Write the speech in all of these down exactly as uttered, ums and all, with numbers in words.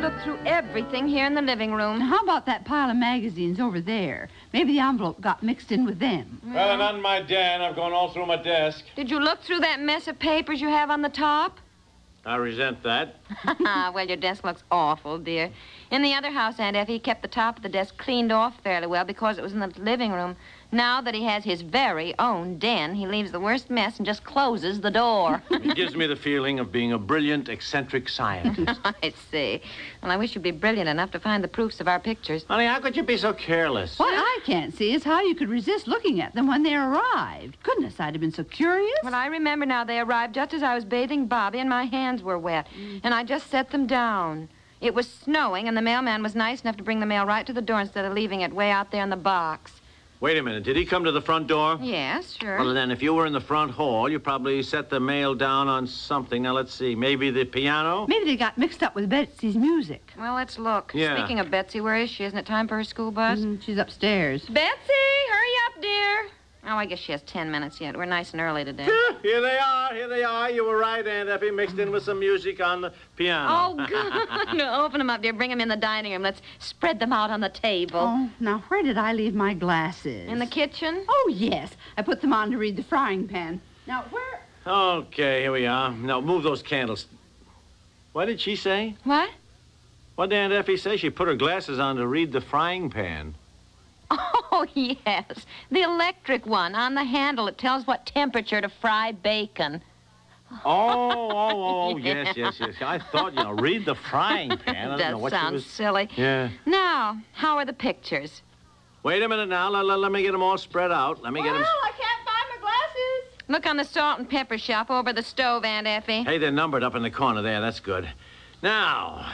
looked through everything here in the living room. How about that pile of magazines over there? Maybe the envelope got mixed in with them. Well, not in my den. I've gone all through my desk. Did you look through that mess of papers you have on the top? I resent that. Well, your desk looks awful, dear. In the other house, Aunt Effie kept the top of the desk cleaned off fairly well because it was in the living room. Now that he has his very own den, he leaves the worst mess and just closes the door. It gives me the feeling of being a brilliant, eccentric scientist. I see. Well, I wish you'd be brilliant enough to find the proofs of our pictures. Honey, how could you be so careless? What I can't see is how you could resist looking at them when they arrived. Goodness, I'd have been so curious. Well, I remember now they arrived just as I was bathing Bobby and my hands were wet. Mm. And I just set them down. It was snowing, and the mailman was nice enough to bring the mail right to the door instead of leaving it way out there in the box. Wait a minute. Did he come to the front door? Yes, sure. Well, then, if you were in the front hall, you probably set the mail down on something. Now, let's see. Maybe the piano? Maybe they got mixed up with Betsy's music. Well, let's look. Yeah. Speaking of Betsy, where is she? Isn't it time for her school bus? Mm, she's upstairs. Betsy, hurry up, dear. Oh, I guess she has ten minutes yet. We're nice and early today. Here they are. Here they are. You were right, Aunt Effie. Mixed in with some music on the piano. Oh, good. No, open them up, dear. Bring them in the dining room. Let's spread them out on the table. Oh, now where did I leave my glasses? In the kitchen? Oh, yes. I put them on to read the frying pan. Now, where... Okay, here we are. Now, move those candles. What did she say? What? What did Aunt Effie say? She put her glasses on to read the frying pan. Oh, yes. The electric one. On the handle, it tells what temperature to fry bacon. Oh, oh, oh, yes, yes, yes. I thought, you know, read the frying pan. I don't know That what she sounds was... silly. Yeah. Now, how are the pictures? Wait a minute now. Let, let, let me get them all spread out. Let me get them... I can't find my glasses. Look on the salt and pepper shelf over the stove, Aunt Effie. Hey, they're numbered up in the corner there. That's good. Now...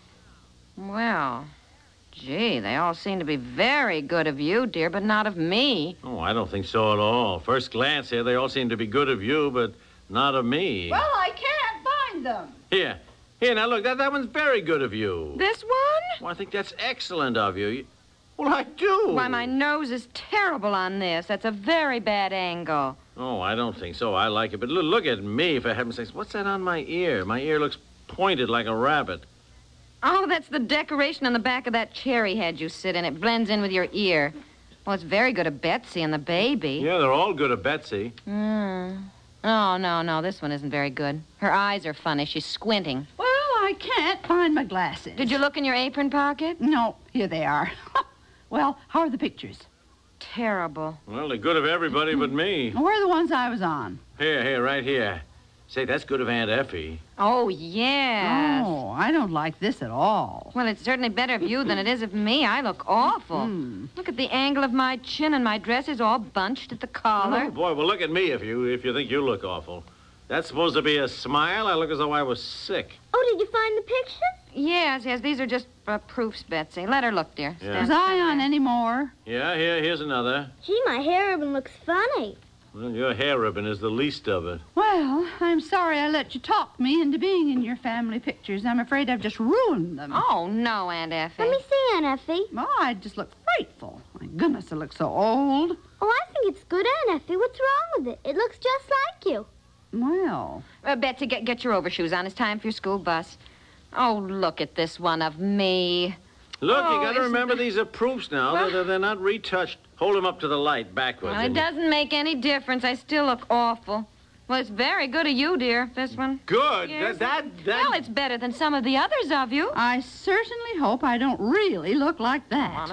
Well... Gee, they all seem to be very good of you, dear, but not of me. Oh, I don't think so at all. First glance here, they all seem to be good of you, but not of me. Well, I can't find them. Here. Here, now look, that, that one's very good of you. This one? Well, I think that's excellent of you. you... Well, I do. Why, my nose is terrible on this. That's a very bad angle. Oh, I don't think so. I like it. But look, look at me, for heaven's sakes. What's that on my ear? My ear looks pointed like a rabbit. Oh, that's the decoration on the back of that cherry head you sit in. It blends in with your ear. Well, it's very good of Betsy and the baby. Yeah, they're all good of Betsy. Hmm. Oh, no, no, this one isn't very good. Her eyes are funny. She's squinting. Well, I can't find my glasses. Did you look in your apron pocket? No, here they are. Well, how are the pictures? Terrible. Well, they're good of everybody but me. Where are the ones I was on? Here, here, right here. Say, that's good of Aunt Effie. Oh, yes. Oh, I don't like this at all. Well, it's certainly better of you than it is of me. I look awful. Mm. Look at the angle of my chin, and my dress is all bunched at the collar. Oh, boy, well, look at me if you if you think you look awful. That's supposed to be a smile? I look as though I was sick. Oh, did you find the pictures? Yes, yes, these are just uh, proofs, Betsy. Let her look, dear. Yeah. Was I on any more? Yeah, here, here's another. Gee, my hair ribbon looks funny. Well, your hair ribbon is the least of it. Well, I'm sorry I let you talk me into being in your family pictures. I'm afraid I've just ruined them. Oh, no, Aunt Effie. Let me see, Aunt Effie. Oh, I just look frightful. My goodness, I look so old. Oh, I think it's good, Aunt Effie. What's wrong with it? It looks just like you. Well, Uh, Betsy, get, get your overshoes on. It's time for your school bus. Oh, look at this one of me. Look, Oh, you got to isn't remember that- these are proofs now. Well- They're, they're not retouched. Hold them up to the light backwards. Well, it and- doesn't make any difference. I still look awful. Well, it's very good of you, dear, this one. Good. Yes. That, that, that... Well, it's better than some of the others of you. I certainly hope I don't really look like that.